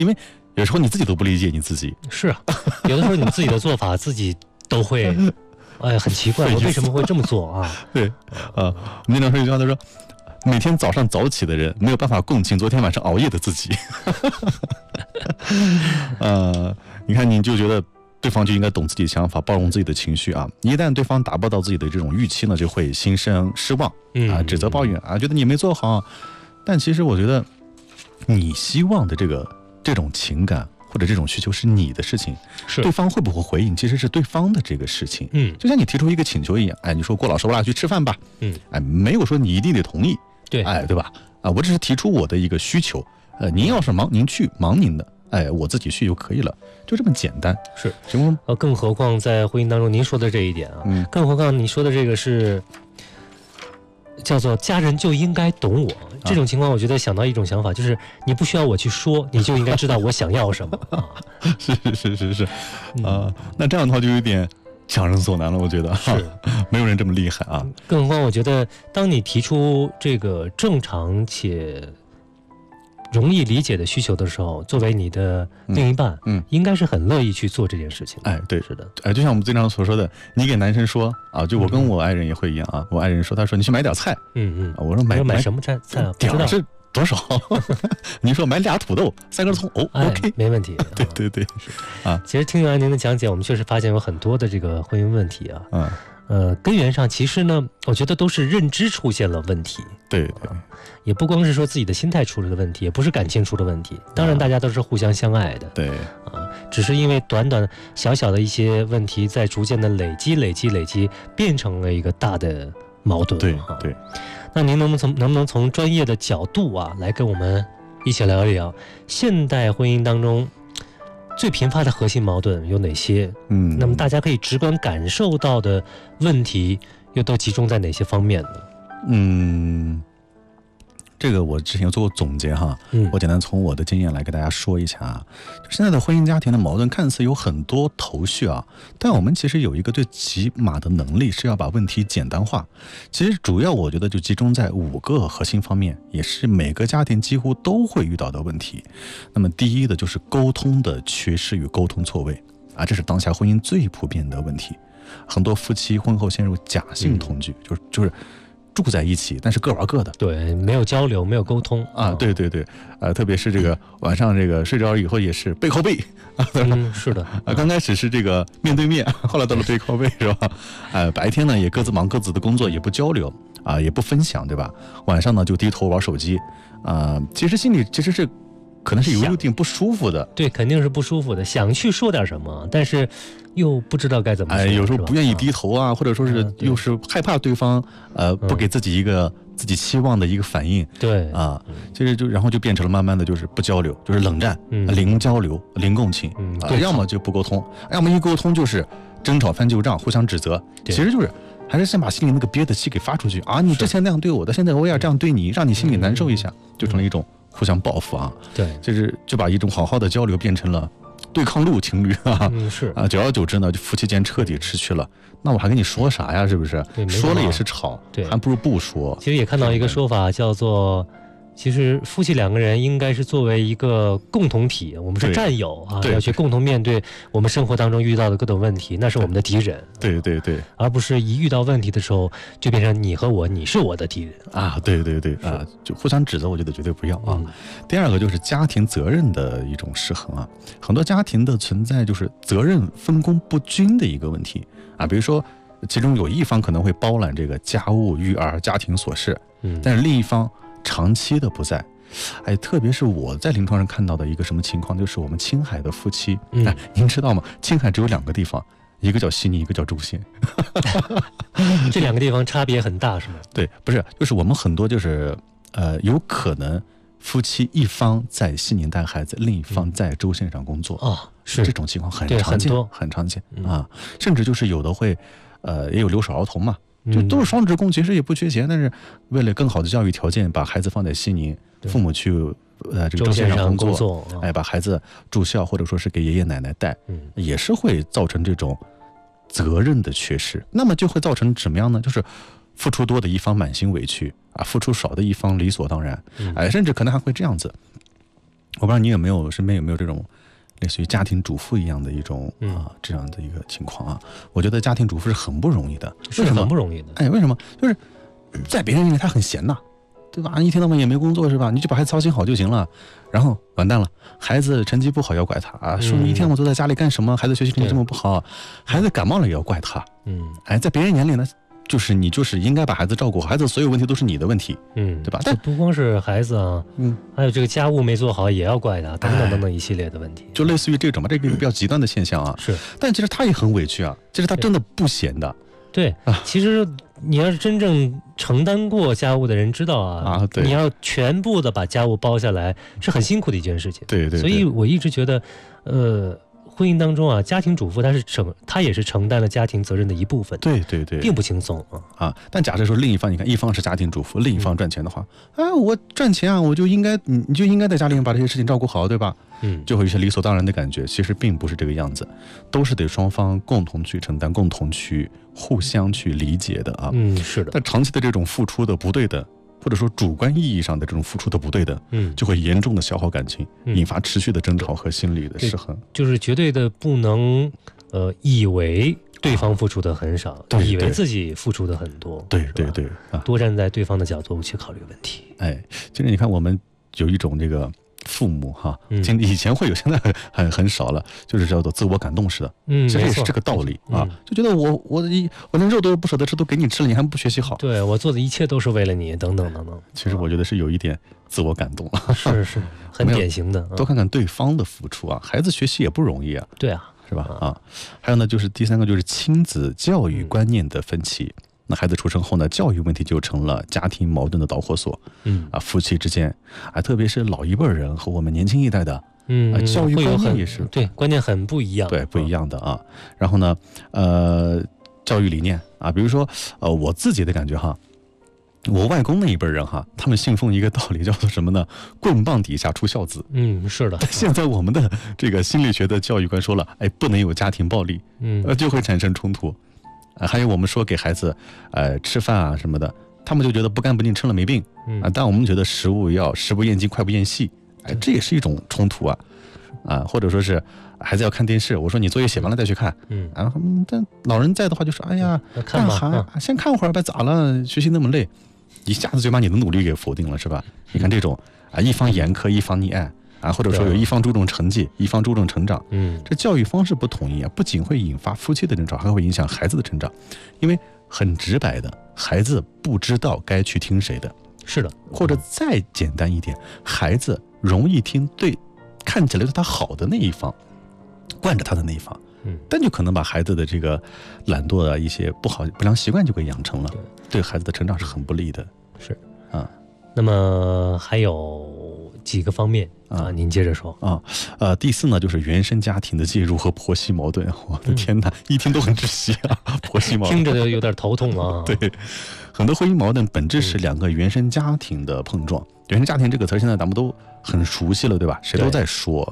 因为有时候你自己都不理解你自己。 是啊，有的时候你自己的做法自己都会，哎，很奇怪，我为什么会这么做啊？ 对，我们经常说一句话，他说，每天早上早起的人没有办法共情昨天晚上熬夜的自己。你看，你就觉得对方就应该懂自己的想法，包容自己的情绪啊。一旦对方达不到自己的这种预期呢，就会心生失望指责抱怨觉得你没做好。但其实我觉得，你希望的这种情感或者这种需求是你的事情， 是对方会不会回应，其实是对方的这个事情。就像你提出一个请求一样，你说郭老师，我俩去吃饭吧，没有说你一定得同意， 对， 对吧？我只是提出我的一个需求，您要是忙，您去忙您的。我自己去就可以了，就这么简单。 是，更何况在婚姻当中，您说的这一点更何况你说的这个是叫做家人就应该懂我。这种情况，我觉得想到一种想法，就是你不需要我去说，你就应该知道我想要什么。 是那这样的话就有点强人所难了，我觉得是没有人这么厉害啊。 更何况，我觉得当你提出这个正常且容易理解的需求的时候，作为你的另一半，应该是很乐意去做这件事情。 对， 是的， 就像我们经常所说的，你给男生说就我跟我爱人也会一样啊。我爱人说，他说你去买点菜，我说买什么菜啊？ 点是多少？你说买俩土豆，3根葱，OK， 没问题。 对其实听完您的讲解，我们确实发现有很多的这个婚姻问题根源上其实呢，我觉得都是认知出现了问题。 对， 也不光是说自己的心态出了个问题，也不是感情出了问题。当然，大家都是互相相爱的。 对， 只是因为短小小的一些问题，在逐渐的累积，变成了一个大的矛盾。 对。 那您能不能从专业的角度来跟我们一起聊一聊现代婚姻当中最频发的核心矛盾有哪些？那么大家可以直观感受到的问题又都集中在哪些方面呢？ 这个我之前有做过总结我简单从我的经验来给大家说一下就现在的婚姻家庭的矛盾看似有很多头绪但我们其实有一个最起码的能力是要把问题简单化。其实主要我觉得就集中在5个核心方面，也是每个家庭几乎都会遇到的问题。那么第一的就是沟通的缺失与沟通错位这是当下婚姻最普遍的问题。很多夫妻婚后陷入假性同居，就是住在一起，但是各玩各的， 对，没有交流，没有沟通对，特别是这个晚上这个睡着以后也是背靠背是的刚开始是这个面对面，后来到了背靠背是吧？白天呢也各自忙各自的工作，也不交流也不分享，对吧？晚上呢就低头玩手机其实心里其实是可能是有点不舒服的， 对，肯定是不舒服的，想去说点什么，但是又不知道该怎么说， 有时候不愿意低头或者说是又是害怕对方不给自己一个自己期望的一个反应， 对其实然后就变成了慢慢的就是不交流，就是冷战，零交流，零共情，要么就不沟通，要么一沟通就是争吵翻旧账，互相指责，其实就是还是先把心里那个憋的气给发出去你之前那样对我的，现在我也要这样对你，让你心里难受一下，就成了一种互相报复对， 就把一种好好的交流变成了对抗路情侣是久而久之呢，就夫妻间彻底失去了。那我还跟你说啥呀？是不是？说了也是吵，还不如不说。 其实也看到一个说法叫做，其实夫妻2个人应该是作为一个共同体，我们是战友要去共同面对我们生活当中遇到的各种问题，那是我们的敌人。 对， 而不是一遇到问题的时候就变成你和我，你是我的敌人对就互相指责，我觉得绝对不要第二个就是家庭责任的一种失衡很多家庭的存在就是责任分工不均的一个问题比如说其中有一方可能会包揽这个家务育儿家庭琐事但是另一方长期的不在特别是我在临床上看到的一个什么情况，就是我们青海的夫妻您知道吗？青海只有2个地方，一个叫悉尼，一个叫州县这2个地方差别很大是吗？ 对，不是，就是我们很多就是有可能夫妻一方在悉尼带孩子，另一方在州县上工作是这种情况很常见甚至就是有的会也有留守儿童嘛，就都是双职工，其实也不缺钱，但是为了更好的教育条件，把孩子放在悉尼，父母去这个州县上工作把孩子住校或者说是给爷爷奶奶带也是会造成这种责任的缺失。那么就会造成什么样呢？就是付出多的一方满心委屈付出少的一方理所当然甚至可能还会这样子， 我不知道你身边有没有这种类似于家庭主妇一样的一种这样的一个情况啊？我觉得家庭主妇是很不容易的， 是很不容易的。 哎，为什么？就是在别人眼里他很闲呐，对吧？一天到晚也没工作是吧？你就把孩子操心好就行了。然后完蛋了，孩子成绩不好要怪他啊，说你一天我都在家里干什么？孩子学习成绩这么不好，孩子感冒了也要怪他。哎，在别人眼里呢，就是你就是应该把孩子照顾好，孩子所有问题都是你的问题，对吧？但不光是孩子啊，还有这个家务没做好也要怪他，等等等等一系列的问题， 就类似于这种吧，这个比较极端的现象啊。 是， 但其实他也很委屈啊，其实他真的不闲的。 对啊，其实你要是真正承担过家务的人知道啊，对，你要全部的把家务包下来是很辛苦的一件事情。 对， 所以我一直觉得，婚姻当中啊，家庭主妇她也是承担了家庭责任的一部分。 对， 并不轻松啊。但假设说另一方，你看一方是家庭主妇，另一方赚钱的话，我赚钱啊，我就应该你就应该在家里面把这些事情照顾好，对吧？就会有一些理所当然的感觉，其实并不是这个样子，都是得双方共同去承担，共同去互相去理解的啊。 是的。 但长期的这种付出的不对的，或者说主观意义上的这种付出的不对的，就会严重的消耗感情，引发持续的争吵和心理的失衡。 就是绝对的不能以为对方付出的很少，以为自己付出的很多。 对， 多站在对方的角度去考虑问题。 哎，其实你看，我们有一种这个父母哈，以前会有，现在很少了，就是叫做自我感动式的。其实也是这个道理啊，就觉得我连肉都不舍得吃，都给你吃了，你还不学习好？ 对，我做的一切都是为了你，等等等等。 其实我觉得是有一点自我感动了， 是很典型的。 多看看对方的付出啊，孩子学习也不容易啊。 对啊， 是吧？还有呢，就是第三个就是亲子教育观念的分歧。那孩子出生后呢，教育问题就成了家庭矛盾的导火索。夫妻之间特别是老一辈人和我们年轻一代的，教育观念也是观念很不一样， 对，不一样的啊。然后呢，教育理念啊，比如说我自己的感觉哈，我外公那一辈人哈，他们信奉一个道理叫做什么呢？棍棒底下出孝子。 是的。 现在我们的这个心理学的教育观说了，不能有家庭暴力，就会产生冲突。还有我们说给孩子吃饭啊什么的，他们就觉得不干不净吃了没病但我们觉得食不厌精快不厌细，这也是一种冲突或者说是孩子要看电视，我说你作业写完了再去看，但老人在的话就说，哎呀， 看吧， 先看会儿吧，咋了？学习那么累，一下子就把你的努力给否定了，是吧？你看这种一方严苛，一方溺爱。或者说有一方注重成绩，一方注重成长，这教育方式不统一不仅会引发夫妻的争吵，还会影响孩子的成长，因为很直白的，孩子不知道该去听谁的， 是的， 或者再简单一点，孩子容易听看起来对他好的那一方，惯着他的那一方，但就可能把孩子的这个懒惰的一些不良习惯就给养成了，对孩子的成长是很不利的， 是那么还有几个方面您接着说第四呢，就是原生家庭的介入和婆媳矛盾。我的天哪，一听都很窒息婆媳矛盾听着就有点头痛对，很多婚姻矛盾本质是两个原生家庭的碰撞。原生家庭这个词现在咱们都很熟悉了，对吧？谁都在说